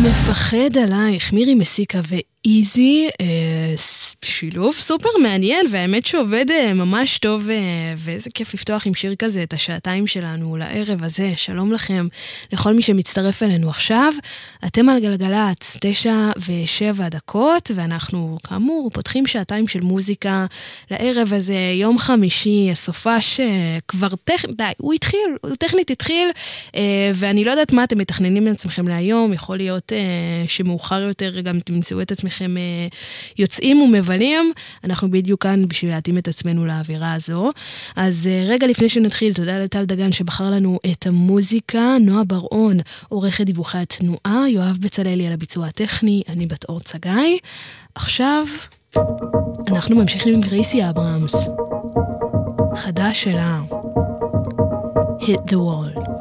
מפחד עלייך, מירי מסיקה ואיזי, שילוב סופר מעניין, והאמת שעובד ממש טוב, ואיזה כיף לפתוח עם שיר כזה את השעתיים שלנו לערב הזה. שלום לכם, לכל מי שמצטרף אלינו עכשיו. אתם על גלגלץ, 9:07, ואנחנו כאמור פותחים שעתיים של מוזיקה לערב הזה, יום חמישי, הסופה שכבר הוא טכנית התחיל, ואני לא יודעת מה אתם מתכננים לעצמכם להיום, יכול להיות שמאוחר יותר גם תמצאו את עצמכם יוצאים ומבלים. אנחנו בדיוק כאן בשביל להתאים את עצמנו לאווירה הזו. אז רגע לפני שנתחיל, תודה לטל דגן שבחר לנו את המוזיקה, נועה בר-און עורכת דיווחי התנועה, יואב בצללי על הביצוע הטכני, אני בת אור צגאי. עכשיו אנחנו ממשיכים עם גרייסי אברהמס, חדש שלה, Hit the Wall.